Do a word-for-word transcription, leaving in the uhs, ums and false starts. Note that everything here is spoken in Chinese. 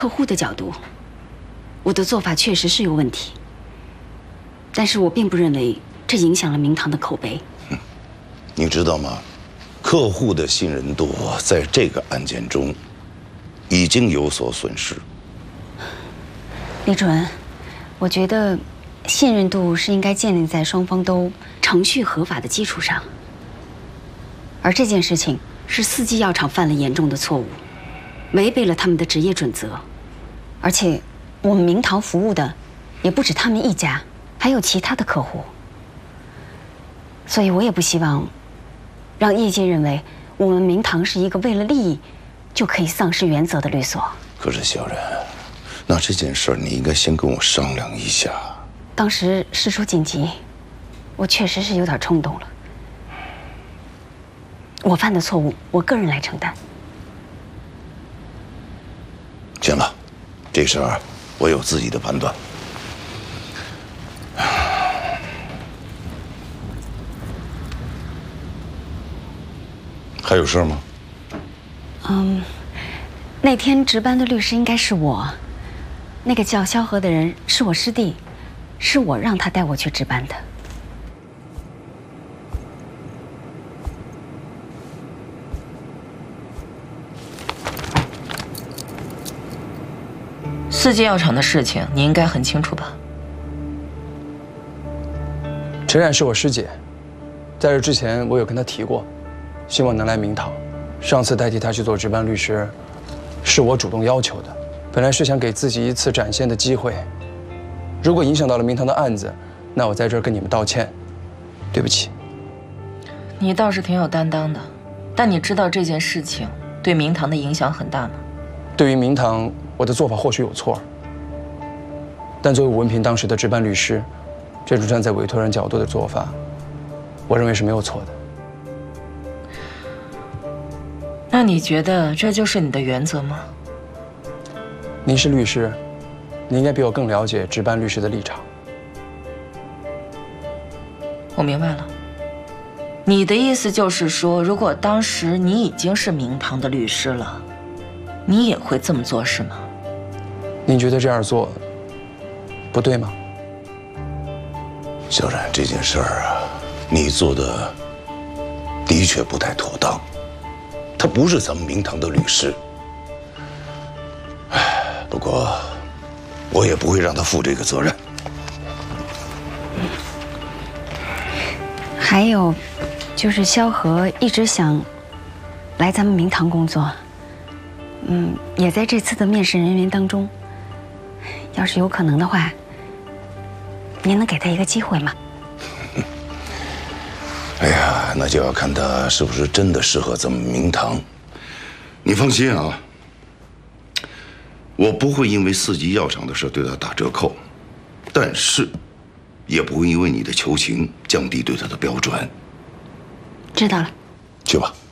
客户的角度，我的做法确实是有问题，但是我并不认为这影响了明堂的口碑。 嗯，你知道吗？客户的信任度在这个案件中已经有所损失。 李主任，我觉得信任度是应该建立在双方都程序合法的基础上，而这件事情是四季药厂犯了严重的错误，违背了他们的职业准则。而且，我们明堂服务的也不止他们一家，还有其他的客户。所以我也不希望让业界认为我们明堂是一个为了利益就可以丧失原则的律所。 可是小冉，那这件事儿你应该先跟我商量一下。 当时事出紧急，我确实是有点冲动了。我犯的错误，我个人来承担。 行了。这事儿我有自己的判断。还有事吗？ 嗯，那天值班的律师应该是我，那个叫萧何的人是我师弟，是我让他带我去值班的。 四季药厂的事情，你应该很清楚吧？ 陈冉是我师姐，在这之前我有跟她提过，希望能来明堂。上次代替她去做值班律师，是我主动要求的。本来是想给自己一次展现的机会，如果影响到了明堂的案子，那我在这儿跟你们道歉，对不起。 你倒是挺有担当的，但你知道这件事情对明堂的影响很大吗？ 对于明堂，我的做法或许有错，但作为武文平当时的值班律师，这种站在委托人角度的做法，我认为是没有错的。 那你觉得这就是你的原则吗？ 您是律师，你应该比我更了解值班律师的立场。 我明白了，你的意思就是说，如果当时你已经是明堂的律师了，你也会这么做，是吗？ 您觉得这样做不对吗？ 小冉，这件事儿啊，你做的的确不太妥当。他不是咱们明堂的律师，唉，不过我也不会让他负这个责任。 还有，就是萧何一直想来咱们明堂工作，嗯，也在这次的面试人员当中。要是有可能的话，您能给他一个机会吗？ 哎呀，那就要看他是不是真的适合咱们明堂。你放心啊，我不会因为四季药厂的事对他打折扣，但是也不会因为你的求情降低对他的标准。 知道了。 去吧。